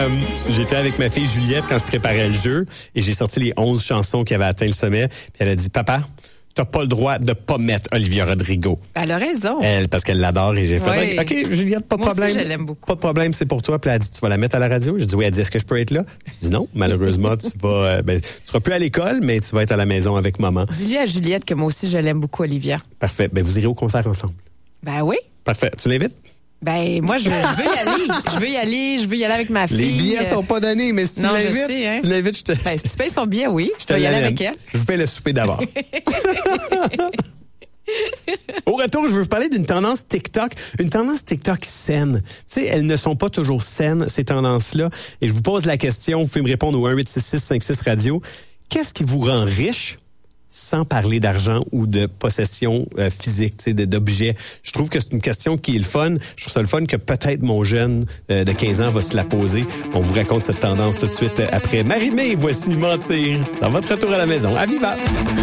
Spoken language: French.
j'étais avec ma fille Juliette quand je préparais le jeu et j'ai sorti les 11 chansons qui avaient atteint le sommet. Puis elle a dit, papa, t'as pas le droit de pas mettre Olivia Rodrigo. Elle a raison. Elle, parce qu'elle l'adore et j'ai fait, OK, Juliette, pas de problème. Aussi, je l'aime beaucoup. Pas de problème, c'est pour toi. Puis elle a dit, tu vas la mettre à la radio? J'ai dit, oui. Elle dit, est-ce que je peux être là? J'ai dit, non, malheureusement, tu seras plus à l'école, mais tu vas être à la maison avec maman. Dis-lui à Juliette que moi aussi, je l'aime beaucoup, Olivia. Parfait. Ben, vous irez au concert ensemble. Ben oui. Parfait. Tu l'invites? Ben, moi, je veux y aller. Je veux y aller avec ma fille. Les billets sont pas donnés, mais si tu l'invites, si tu l'invites, je te... Ben, si tu payes son billet, oui. Je vais y aller avec elle. Je vous paye le souper d'abord. Au retour, je veux vous parler d'une tendance TikTok, une tendance TikTok saine. Tu sais, elles ne sont pas toujours saines, ces tendances-là. Et je vous pose la question, vous pouvez me répondre au 1-866-56-Radio. Qu'est-ce qui vous rend riche sans parler d'argent ou de possession physique, tu sais, d'objets? Je trouve que c'est une question qui est le fun. Je trouve ça le fun que peut-être mon jeune de 15 ans va se la poser. On vous raconte cette tendance tout de suite après Marie-Mé. Voici Mentir dans votre retour à la maison. À Viva!